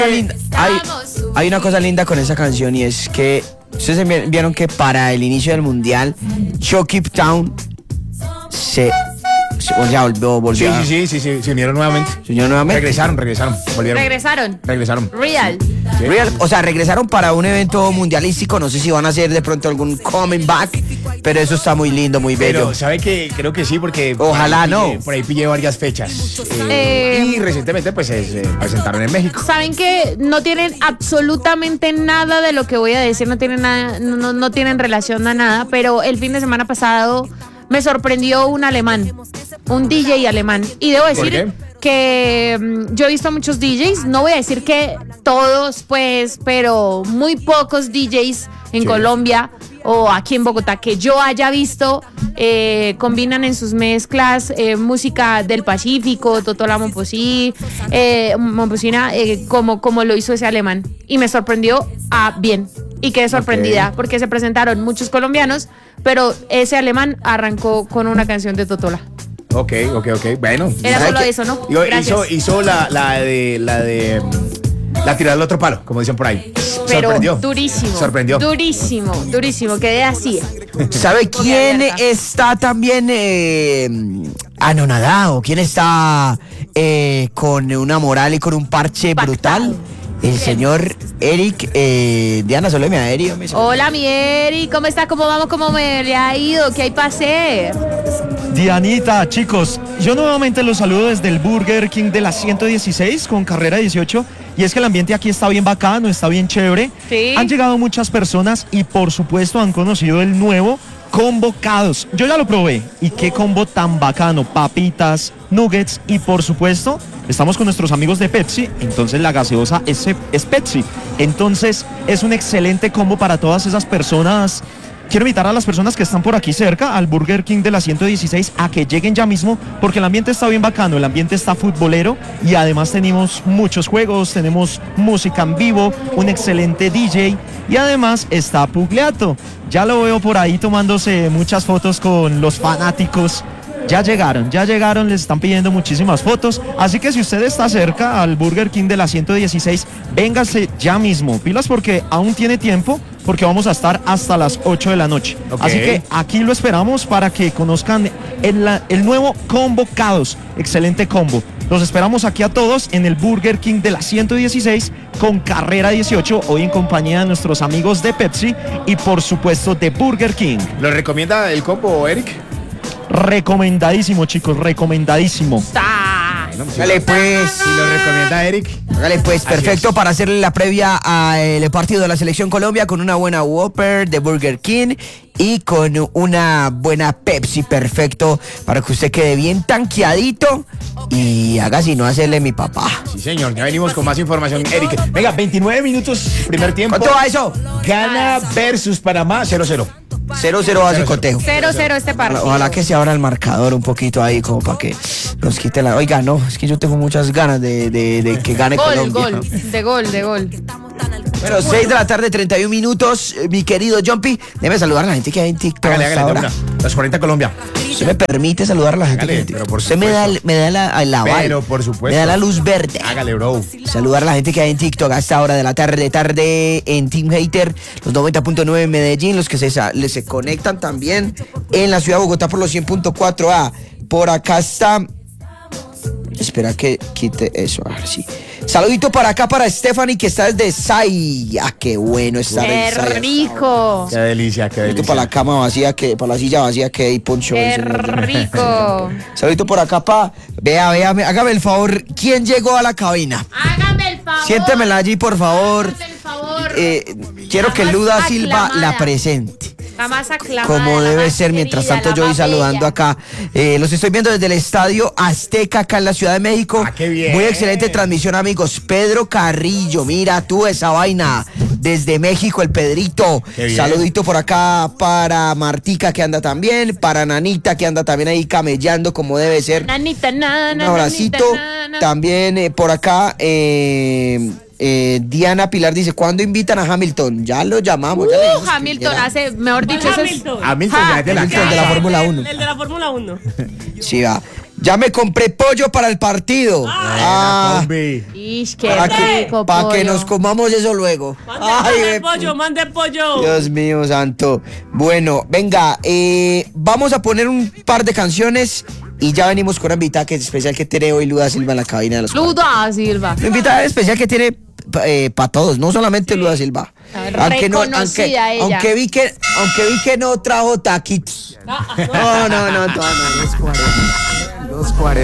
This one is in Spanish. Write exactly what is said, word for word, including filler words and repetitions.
linda, hay, hay una cosa linda con esa canción y es que ustedes vieron que para el inicio del mundial Chucky Town se, se o sea, volvió, volvió sí, sí, sí, sí, sí, se unieron nuevamente. Se unieron nuevamente. Regresaron, regresaron, volvieron. Regresaron. Regresaron. Real. Sí. Real. O sea, regresaron para un evento mundialístico. No sé si van a hacer de pronto algún coming back, pero eso está muy lindo, muy bello. Pero, ¿sabe qué? Creo que sí, porque... Ojalá por ahí no. Pillé, por ahí pillé varias fechas. Eh, Eh, y recientemente, pues, se, se presentaron en México. Saben que no tienen absolutamente nada de lo que voy a decir, no tienen nada, no, no tienen relación a nada, pero el fin de semana pasado me sorprendió un alemán, un D J alemán. Y debo decir que um, yo he visto a muchos D Js, no voy a decir que todos, pues, pero muy pocos D Js en sí. Colombia o aquí en Bogotá que yo haya visto eh, combinan en sus mezclas eh, música del Pacífico, Totola Momposí, eh, Momposina, eh, como, como lo hizo ese alemán. Y me sorprendió a bien. Y quedé sorprendida okay. porque se presentaron muchos colombianos, pero ese alemán arrancó con una canción de Totola. Ok, ok, ok. Bueno. Era solo eso, ¿no? Hizo, hizo la, la de la de la tirada al otro palo, como dicen por ahí. Pero sorprendió. durísimo. Sorprendió. Durísimo, durísimo. Quedé así. ¿Sabe quién está también eh, anonadado? ¿Quién está eh, con una moral y con un parche Pactado. brutal? El señor Eric, eh, Diana, saludeme a Eric. Hola, mi Eric, ¿cómo está? ¿Cómo vamos? ¿Cómo me le ha ido? ¿Qué hay para hacer? Dianita, chicos, yo nuevamente los saludo desde el Burger King de la ciento dieciséis con carrera dieciocho. Y es que el ambiente aquí está bien bacano, está bien chévere. Sí. Han llegado muchas personas y por supuesto han conocido el nuevo Convocados. Yo ya lo probé y qué combo tan bacano, papitas, nuggets y por supuesto estamos con nuestros amigos de Pepsi, entonces la gaseosa es, es Pepsi, entonces es un excelente combo para todas esas personas. Quiero invitar a las personas que están por aquí cerca al Burger King de la ciento dieciséis a que lleguen ya mismo porque el ambiente está bien bacano, el ambiente está futbolero y además tenemos muchos juegos, tenemos música en vivo, un excelente D J y además está Pugliato. Ya lo veo por ahí tomándose muchas fotos con los fanáticos. Ya llegaron, ya llegaron, les están pidiendo muchísimas fotos. Así que si usted está cerca al Burger King de la ciento dieciséis, véngase ya mismo. Pilas porque aún tiene tiempo, porque vamos a estar hasta las ocho de la noche. Okay. Así que aquí lo esperamos para que conozcan el, el nuevo Convocados. Excelente combo. Los esperamos aquí a todos en el Burger King de la ciento dieciséis con carrera dieciocho, hoy en compañía de nuestros amigos de Pepsi y por supuesto de Burger King. ¿Lo recomienda el combo, Eric? Recomendadísimo, chicos, recomendadísimo. Dale pues. Si lo recomienda Eric. Dale pues, perfecto para hacerle la previa al partido de la Selección Colombia con una buena Whopper de Burger King y con una buena Pepsi, perfecto para que usted quede bien tanqueadito y haga si no hacerle mi papá. Sí, señor, ya venimos con más información, Eric. Venga, veintinueve minutos, primer tiempo. ¿Cuánto va eso? Ghana versus Panamá, cero cero. cero cero va sin cotejo. cero cero este partido. Ojalá que se abra el marcador un poquito ahí como para que nos quite la... Oiga, no, es que yo tengo muchas ganas de, de, de que gane gol, Colombia. Gol, de gol, de gol. Bueno, seis de la tarde, treinta y un minutos, mi querido Jumpy. Debe saludar a la gente que hay en TikTok. Hágale, hágale, ahora. Las cuarenta Colombia. ¿Usted me permite saludar a la gente? Hágale, pero por Usted me da, me da la, la aval. Pero por supuesto. Me da la luz verde. Hágale, bro. Saludar a la gente que hay en TikTok a esta hora de la tarde, tarde en Team Hater, los noventa punto nueve en Medellín, los que se, les se conectan también en la ciudad de Bogotá por los cien punto cuatro. Ah, por acá está... Espera que quite eso, a ver si... Saludito para acá para Stephanie que está desde Sai. Ah, qué bueno estar ¡Qué en Sai. rico! Qué delicia, qué delicia. Saludito para la cama vacía, que para la silla vacía que hay poncho. ¡Qué rico! Saludito por acá para... Vea, vea, hágame el favor. ¿Quién llegó a la cabina? Hágame el favor. Siéntemela allí, por favor. Hágame el favor. Eh, quiero La que más Luda Silva aclamada. la presente. La más aclamada, Como la debe más ser, mientras querida, tanto la yo voy más saludando bella. acá. Eh, los estoy viendo desde el Estadio Azteca acá en la Ciudad de México. Ah, qué bien. Muy excelente transmisión, amigos. Pedro Carrillo, mira tú esa vaina. Desde México, el Pedrito. Qué bien. Saludito por acá para Martica que anda también, para Nanita que anda también ahí camellando como debe ser. Nanita, na, Un na, abracito. nanita, na, na. También eh, por acá, eh, eh, Diana Pilar dice, ¿cuándo invitan a Hamilton? Ya lo llamamos. ya le Uh, dijimos que Hamilton llegara. hace, mejor dicho, eso es... Hamilton. Hamilton, Ah, ya es de la Hamilton de la casa. Fórmula uno. El de la Fórmula uno. Sí, va. Ya me compré pollo para el partido. Ah, Combi. Ish, qué para que, rico pa' que pollo. nos comamos eso luego. Mande, Ay, mande ve- pollo, mande pollo. Dios mío santo. Bueno, venga, eh, vamos a poner un par de canciones y ya venimos con una invitada que es especial que tiene hoy Luda Silva en la cabina de los cuarenta. Luda Silva. Una invitada especial que tiene para todos, no solamente Luda Silva. Aunque, no, aunque, Reconocida ella. aunque vi que aunque vi que no trajo taquitos. No, no, no, no, no, no, dos cuarenta.